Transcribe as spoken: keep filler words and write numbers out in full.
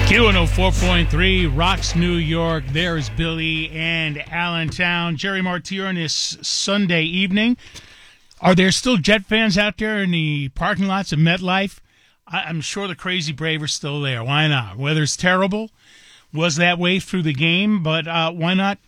Q one oh four point three, Rocks, New York. There's Billy and Allentown. Jerry Martier on this Sunday evening. Are there still Jet fans out there in the parking lots of MetLife? I- I'm sure the Crazy Brave are still there. Why not? Weather's terrible. Was that way through the game, but uh, why not